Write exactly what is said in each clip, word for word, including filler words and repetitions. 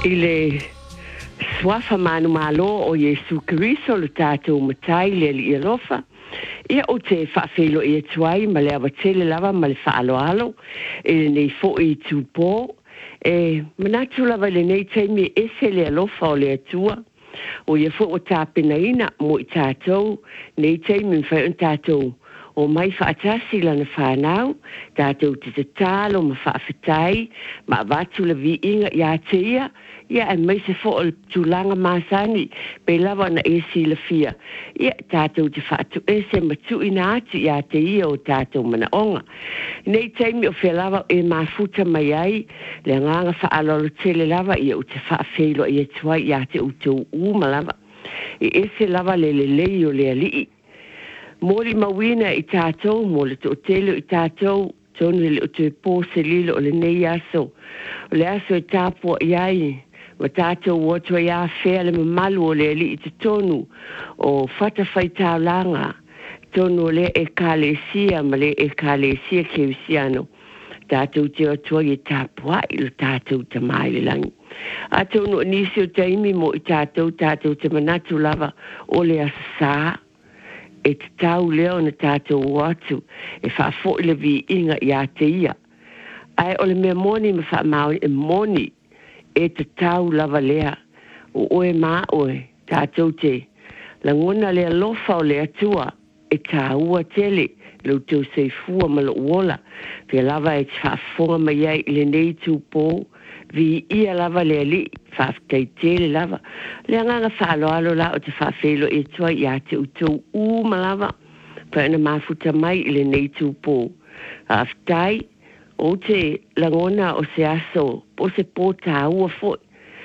Ile swafa manu malo o Yesu Kristo le tātou matai le li alofa. Ia o te whaafelo i atuai ma le awatele lava ma le whaalo alo. E nei fo i tūpō. E manatu lava le nei teimi ese le alofa o le atua. O ia fo o tāpena ina mo i tātou. Nei teimi mwhai un tātou. O mai whaatasi lana whanau, tātou te te tālo ma whaafetai, ma watu la vi inga ia te ia, ia e mai se fo o tūlanga māsani, pe lawa na e si la fia. Ia tātou te whaatu e se matu ina atu ia te ia o tātou mana onga. Nei teimi o whea lawa e mafuta mai ai, le nganga whaalolo tele lawa ia o te whaafeilo ia tuai ia te utou uma lawa. E ese lawa le le lei o le alii. Mori mawina i tātou, mo le to tele i tātou, tonu le o te pō se lilo o le nei aso. O le aso i tāpua i ai, ma tātou wotua i a whea le mamalu o le ali i te tonu, o whatawhai tāulanga, tonu o le e kālesia, ma le e kālesia keusiano. Tātou te otua i tāpua i lo tātou te mai le langi. A tonu o nisi o taimi mo i tātou, tātou te manatu lava o le asa e te tau leo na tātou watu, e whaafo i le vi inga i a te ia. Ai o le mea moni ma wha maui e moni, e te tau lava lea, o oe maa oe, tātou te, la ngona lea lofa o lea tua, e tā ua tele, lau tau sei fua ma lo uola, pia lava e te whaafonga mai ai le nei tūpō, vi ia lava lea li, whaaftai tele lava. Lea nganga whaalo alo la o te whaafelo e tua i a te utou uma lava. Pa ina mafuta mai i le nei tūpō. Haaftai, o te langona o se aso, po se pō tā ua foi.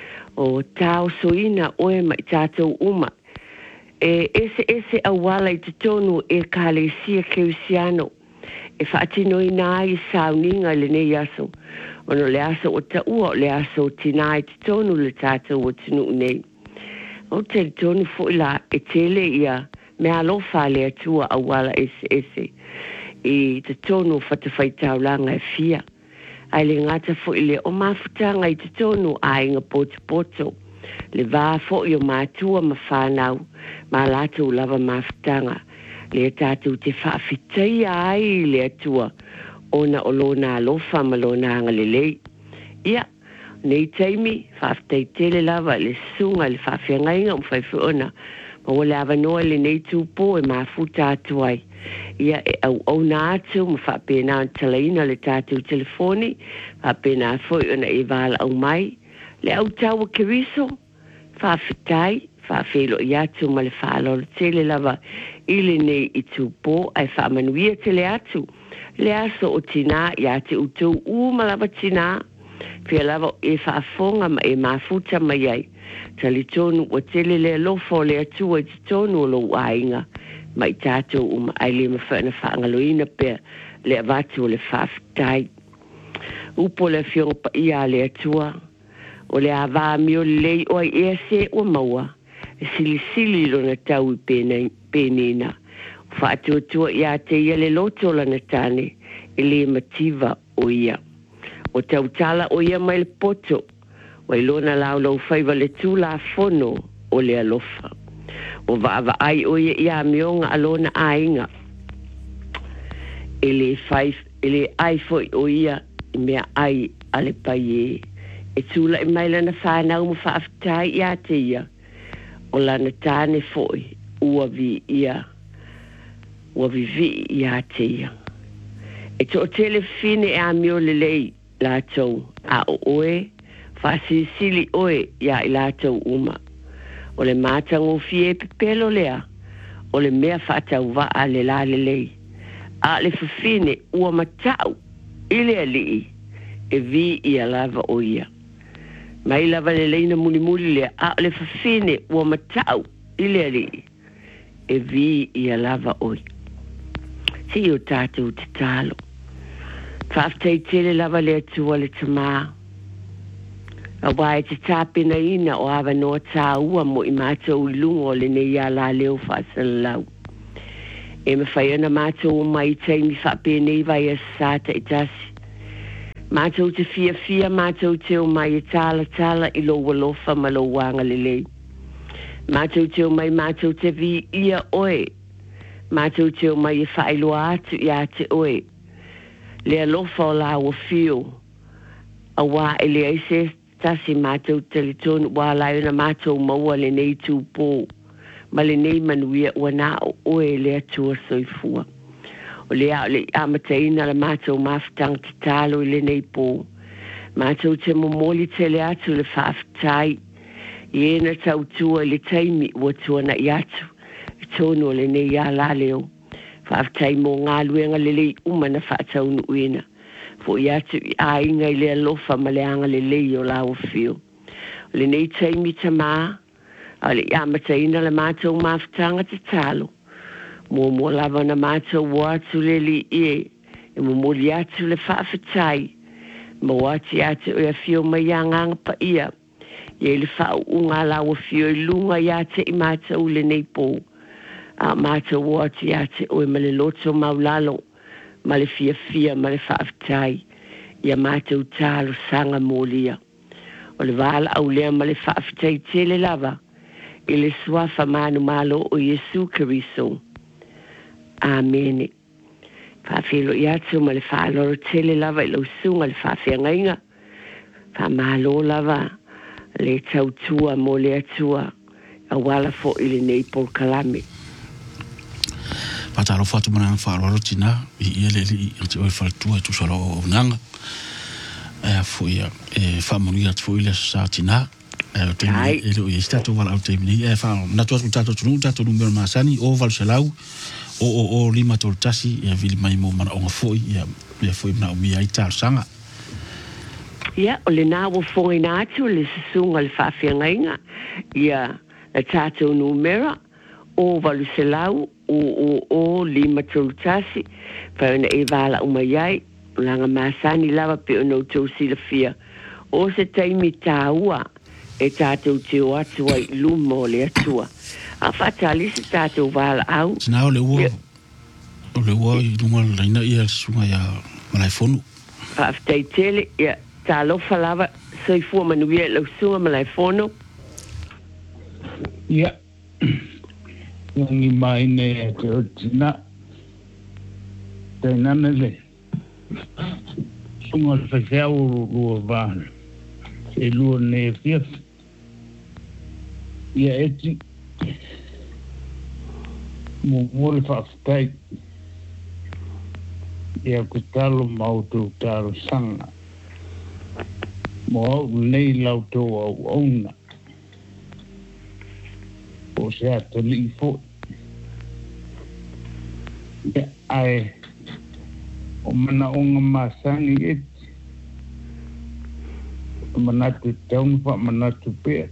O tāo soina oe mai tātou uma. E ese ese awala i te tonu e kālesia keusiano. E whaatino i nā i sauninga le nei aso. Ono le aso o ta ua o le aso tina i te tonu le tātou o tinu nei. O te tonu fo i la e tele ia me alofa le atua awala ese ese. I te tonu whatawhai taulanga e fia. Ai le ngata fo i le o mafutanga i te tonu a inga poto poto. Le vā fo i o mātua ma whanau, ma lātou lava mafutanga. Le tātou te whaafitai ai le atua. Ona o lona alofa ma lona anga lelei. Ia, nei taimi, whaafitai tele lava le sunga le whaafiangainga o whaifuona. Ma wale awanoa le nei tūpō e mafuta atuai. Ia, e au au nā atu, ma whaapena talaina le tātou telefoni, whaapena foi ona e wala au mai. Le au taua keriso, whaafitai, whaafelo i atu ma le whaalolo tele lava ili nei i tūpō, ai whaamanuia tele atu. Le aso o tina i a te utou uma lava tina, pia lava e whaafonga ma e mafuta mai ai. Tali tonu o tele le lofo le atua i te tonu o lo ainga, mai tātou uma ai le mawhana whaangaloina pia le avatu o le whaafitai. Upo le whionga i a le atua, o le avā mio lei o ai ea se o maua, e sili sili lona tau i penina. Whaatuatua i a te ia le loto lana tane, e le mativa o ia. O tautala o ia mai le poto, o i lona lau lau whaiva le tūla fono o le alofa. O vaava ai o ia ia mionga alona ainga. E le whaif, e le ai foi o ia, i mea ai ale pai e. E tūla i mai lana whanau mo whaaftai i a te ia. O lana tane foi, ua vi ia. Ua vivi i a te ia. E to o tele fine e a mio le lei lātou a o oe, whasisili oe ia i lātou uma. O le mātango fie pepelo lea, o le mea whatau waa le la le lei. A le fafine ua matau i le alii, e vi i a lava o ia. Mai lava le leina muli muli lea, a le fafine ua matau i le alii, e vi i a lava o ia. Si o tātou te tālo. Whaafitai tele lava le atua le tamā. A wai te tāpena ina o awa noa tā ua mo i mātou i lungo le nei a la leo whaasana lau. E me whai ana mātou o mai taimi whaapene i vai a sāta i tasi. Mātou te fia fia, mātou te o mai e tala tala i lo walofa ma lo wanga lelei. Mātou te o mai mātou te vi ia oe. Mātou te o mai e whaeloa atu i a te oe. Lea lofa o la o fio. A wā e lea ise tasi mātou telitonu wā lai na mātou maua le nei tūpō. Ma le nei manuia ua nā o oe lea tua soifua. O le a le amataina la mātou mawhitanga te tālo i le nei pō. Mātou te momoli te le atu le whaafitai. I ena tau tua le taimi ua tua na i atu. I tono le nei a la leo. Whaafitai mō ngā luenga le lei umana whaatau nu uena. Fo i atu i a inga i le alofa ma le anga le lei o la o fio. O le nei taimi ta mā. O le amataina la mātou mawhitanga te tālo. Mo mo lava na mātou wātu le li ie, e mo moli atu le whaafitai, mo wāti atu e a fio mai a nganga pa ia, e le whau unga lawa fio i lunga i ate i mātou le nei pō, a mātou wāti ate o e ma le loto maulalo, ma le fia fia ma le whaafitai, i a mātou tālo sanga molia. O le wāla au lea ma le whaafitai tele lava, i le suafa manu malo o Yesu Keriso. Amen. Whawhelo i atu ma le whaaloro tele lava i lau sunga le whawhia inga. Whamalo lava le tautua mo le atua a wala fo i le nei Paul Kalame. Pataro fatu mana whaaloro tina i ia le li i te oi whalatua i tusaro o nanga. E fo ia e whamoni atu fo i le sa tina. E o temi e lo i statu wala au temi. E whaalo natua tu tato tunu tato numero masani o valu se lau. O o o lima tol tasi ia vili mai mo mana onga foi ia ia foi na mi ai tar sanga. Ia o le na wo foi na atu le sunga le whawhianga inga ia le tato numera o valu se lau o o o lima tol tasi pa na e vala uma iai langa masani lava pe no to si le fia o se taimi taua e tato te o atu ai lumo le atua. A fatali se tato vala au. Sina o le ua. O le ua i lunga leina ia sunga ia malai fonu. Whaafitai tele ia talo falava soifua manuia lau sunga malai fonu. Ia. Ngi mai ne te o tina. Te nana le. Sunga le whakau lua vana. E lua ne fiaf. Ia eti. Mo mole whaafitai. Ia ku talo mau tō talo sanga. Mo au nei lau tō au auna. O se ato li fo. Ia ai. O mana onga masangi eti. O manatu taunwha manatu pēr.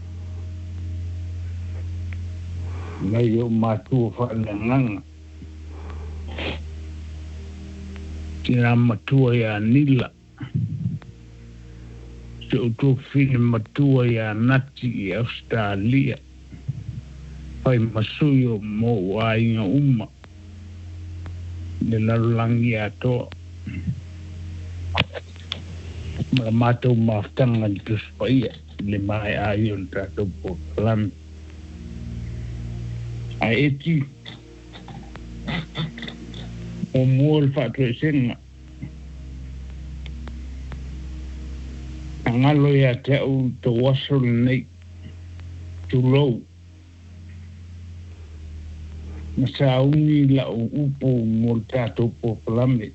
Mai o mātua whaelanganga. Tina matua ia nila. Se o tō whine matua ia nati i Australia. Pai masuyo mo wainga uma. Ne larulangi atoa. Ma mātou maftanga ni tuspaia. Le mai aion tātou po kalami. A eti o mōl whātua senga a ngalo ia te au te waso nei tu lou na sa uni la o upo mōl tātou po palame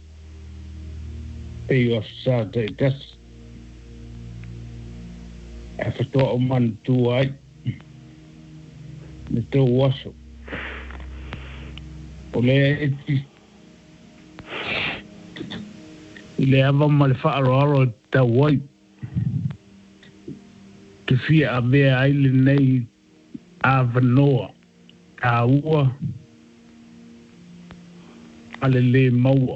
e o sa te tas a whatoa o man tu ai me te waso o le eti i le ava ma le whaaroaro ta wai te fia a vea aile nei a vanoa a ua a le le maua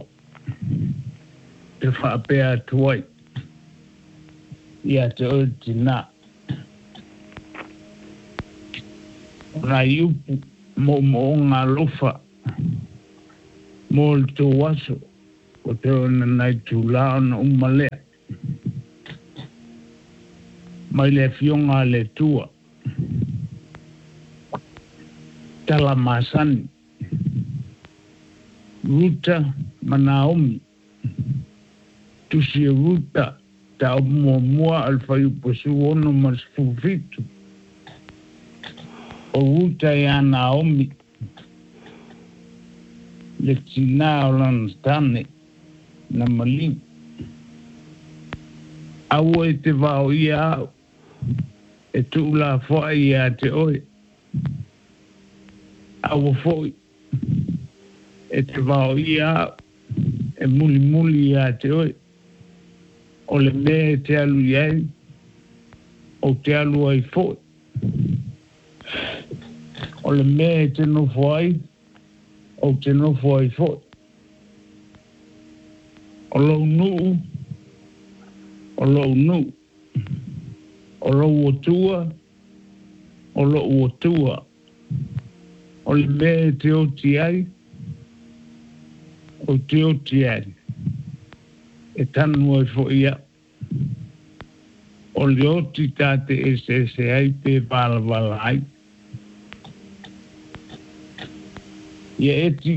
te whaapea tuai ia te oti nā nga iupu mo mo ngā lofa mo le tō waso o te ona nai tūla ona umalea. Mai le fionga le tua. Tala masani. Ruta Manaomi. Tusi ruta ta mua mua alfai uposu ono masfufitu. O ruta ya Naomi. Le tina olan stane na mali. Awo e te vao ia au. E tūla fwai ia te oe. Awo fwai. E te vao ia au. E muli muli ia te oe. O le mea te alu iai. O te alu ai fwai. O le mea te no fwai. O te no fwai fwai. O lau nuu. O lau nuu. O lau otua. O lau otua. O le mea te oti ai. O te oti ai. E tanu ai fo ia. O le oti tate e se se ai pe vala vala ai. Ia eti.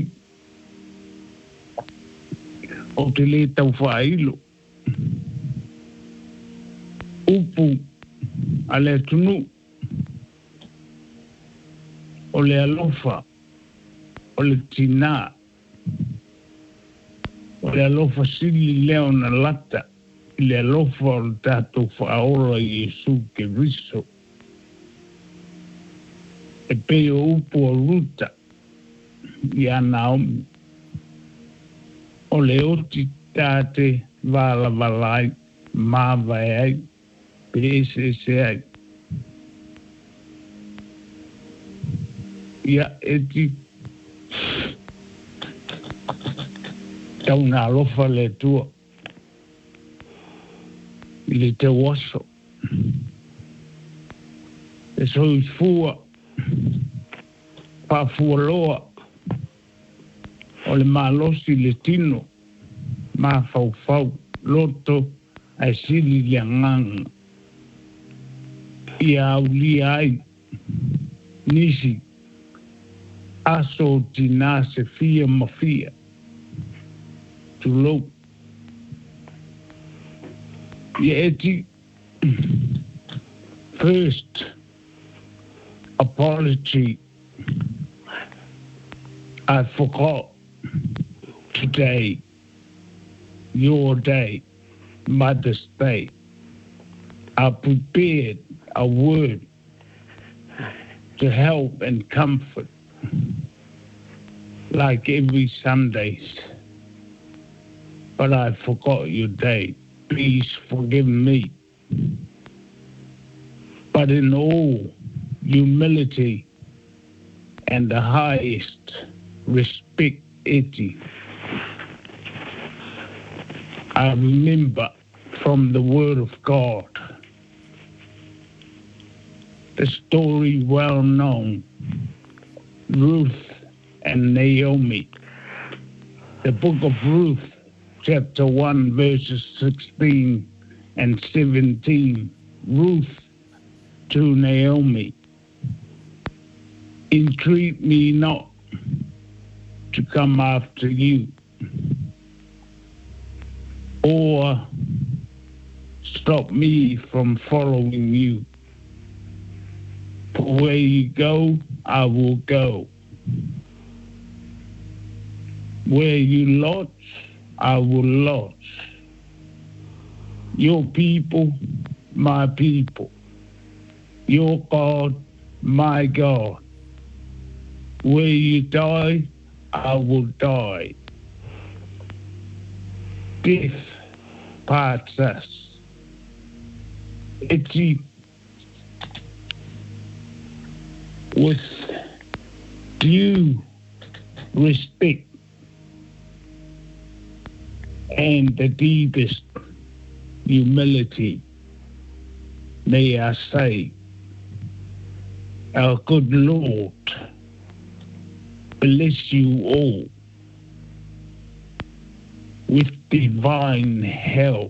O te le tau whailo. Upu. A le tunu. O le alofa. O le tina. O le alofa sili leo na lata. I le alofa o le tatou whaola i Jesu ke riso. E peo upu o ruta. I a Naomi. O le oti tate vala valai. Mawai ai. Pese se ai. Ia eti. Tau ngā lofa le tua. I le te waso. E soi fua. Pa fua loa. O le malosi le tino. Ma fau fau. Loto. Ai sili le nganga. Ia au li ai. Nisi. Aso tina se fia ma fia. To low. Ia eti. First. Apology. I forgot. Today. Your day. Mother's Day. I prepared a word to help and comfort, like every Sundays. But I forgot your day. Please forgive me. But in all humility and the highest respect, Eti, I remember from the Word of God the story well known, Ruth and Naomi. The book of Ruth, chapter one, verses sixteen and seventeen. Ruth to Naomi. Entreat me not to come after you, or stop me from following you. For where you go, I will go. Where you lodge, I will lodge. Your people, my people. Your God, my God. Where you die, I will die. Death parts us. Eti, with due respect and the deepest humility, may I say, our good Lord bless you all with divine health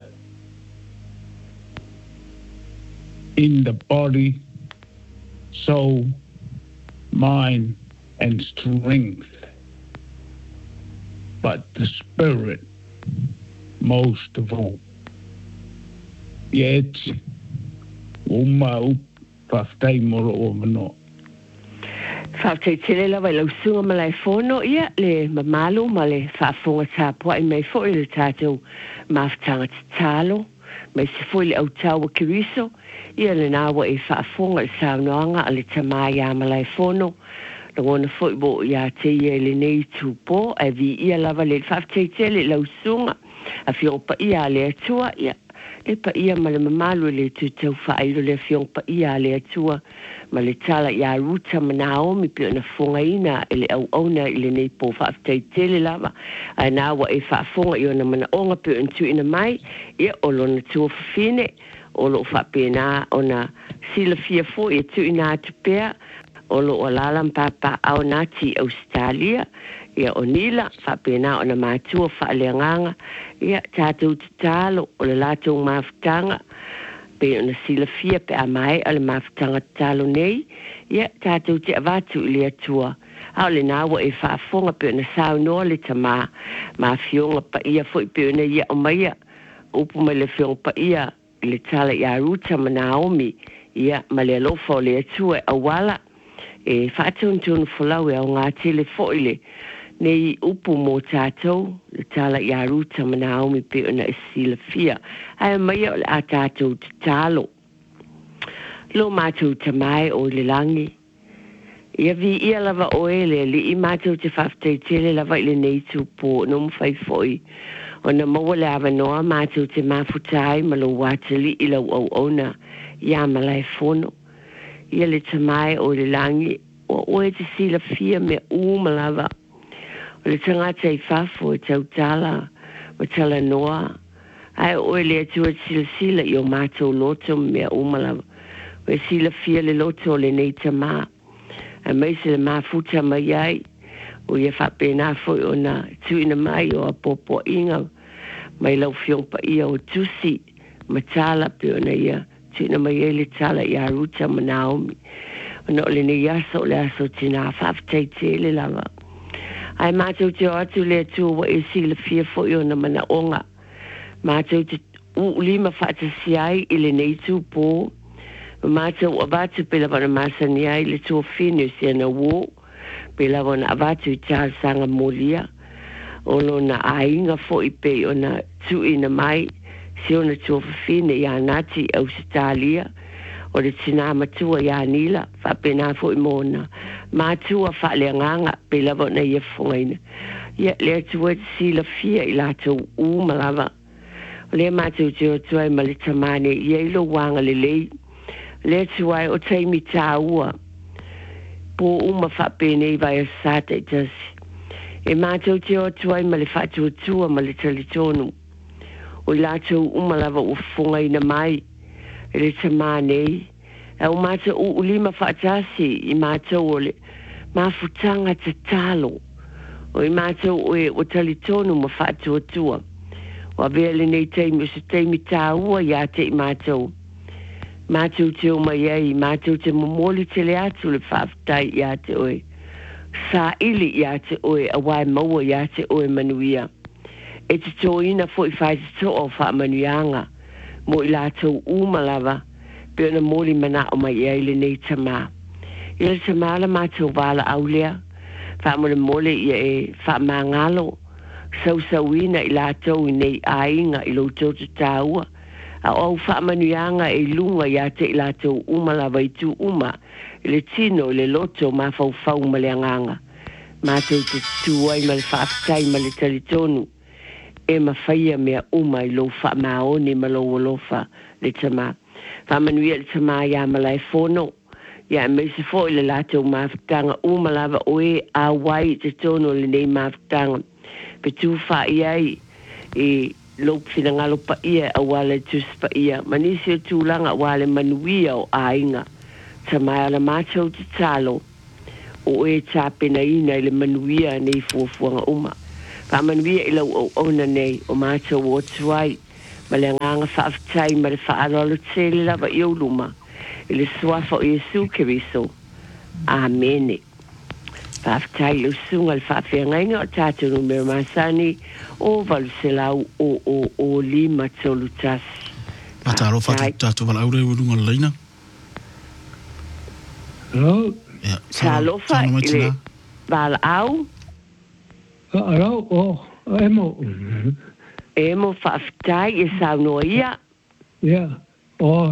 in the body, soul, mind, and strength, but the spirit most of all. Yet, umau paftai moro o mano. Whawtei tele lawa i lausunga ma lai whono ia le mamalu ma le whaafonga tāpua i mei fo i le tātou mawhtanga talo mai se fo i le au taua kiriso ia le nāwa i whaafonga i saunoanga a le tamaya ma lai whono Langona fo i bo ia te ia le nei tūpō a vi ia lava le whawtei tele lausunga a whiopa ia le atua ia le pa ia ma le mamalu le tūtau whaeiro le whiopa ia le atua ma le tala ia ruta ma Naomi pio na whongaina e le au auna i le nei po whaaftai tele lava a nāwa e whaafonga i ona mana onga pio ntu ina mai ia o lona tua whawhine o lo whapena ona sila fia fo i tu ina atupea o lo o lalam papa au nati Australia ia o nila whapena ona mātua whaaleanganga ia tātou talo o le lātou mawhtanga pe ona sila fia pe a mai ale mawhtanga talo nei ia tātou te avatu i le atua au le nāwa e whaafonga pe ona sao noa le tama ma fionga pa ia fo i pe ona ia o maia upu mai le fionga pa ia le tala ia ruta ma Naomi ia ma le alofa o le atua e awala e whaatun tunu fulau e au ngā tele fo i le nei upu mo tātou le tala ia ruta ma Naomi pe ona e sila fia ai mai o le a tātou te talo lo mātou tamai o le langi ia vi ia lava o ele li i mātou te whaftai tele lava i le nei tūpō no mwhai foi ona maua le awa noa mātou te mafutai ma lo watali i lau au ona ia malai fono ia le tamai o le langi o oe te sila fia me u malava o le tangata i whafo e tau tala o tala noa ai oe le atua sila sila i o mātou loto me u malava o e sila fia le loto le nei tama a mai se le mafuta mai ai o ia whapena fo o na tuina mai o a popo inga mai lau fiongpa ia o tusi ma tala pe o na ia tina mai e le tala i a ruta ma Naomi. Ona ole ne yasa o le aso tina whaftai te le lava. Ai mātou te o atu le atu wa e si le fia fo i ona mana onga. Mātou te u lima whaatasi ai i le nei tu pō. Mātou avatu pe lava na masani ai le tu finu si ana wō. Pe lava na avatu i tāl sanga molia. Ono na ainga fo i pe ona tu ina mai. Si ona tua whawhine ia nati Australia o le tina matua ia nila whapena fo i mōna mātua whaaleanganga pe lava na ia whongaina ia le atua te sila fia i lātou u malava o le mātou te o tuai ma le tamane ia ilo wanga le lei le atua o taimi tā ua po uma whapena i vai a sata i tasi e mātou te o tuai ma le whatua tua ma le talitonu o lātou umalava o whongaina mai e le tamanei e o mātou o lima whaatasi i mātou o le mafutanga te talo o i mātou o e o talitonu ma whaatua tua o a vea le nei teimi o se teimi tā ua ia te i mātou mātou te o mai ai mātou te momoli te le atu le whaafutai ia te oe sa ili ia te oe a wai maua ia te oe manuia e te tōina fo i whai te tō o wha manuianga mo i lātou umalava pe ona mōli mana o mai e le nei tamā. I le tamā la mātou wala aulea wha mole mole i e wha mangalo sau sauina i lātou i nei ainga i lo tōtu tāua a o wha manuianga e lunga i ate i lātou umalava i tū uma i le tino i le loto ma fau fau ma le anganga mātou te tuai ma le whaaftai ma le talitonu e mawhaia mea uma i lo wha maoni ma lo wolofa le tama. Wha manuia le tama ia malai whono. Ia me se fo i le lātou mawhtanga uma lava oe a wai te tono le nei mawhtanga. Pe tū wha iai e lo whina ngalo pa ia a wale tus pa ia. Manisi o tūlanga wale manuia o ainga. Tama ala mātou te talo o e tāpena ina i le manuia nei fuafuanga uma. Whamanuia i lau o ona nei o mātou o tuai. Ma le nganga whaafitai ma le whaalolo tele lava i o luma. I le suafa o Iesu Keriso. Amene. Whaafitai le usunga le whaafia ngainga o tātou numero masani o valu se lau o o o lima tolu tasi. Mataro whatu tātou wala aure o runga leina. Hello? Sa lofa i le wala au. Hello? Oh, emo. E mo whaafitai e saunoa ia. Yeah. Oh,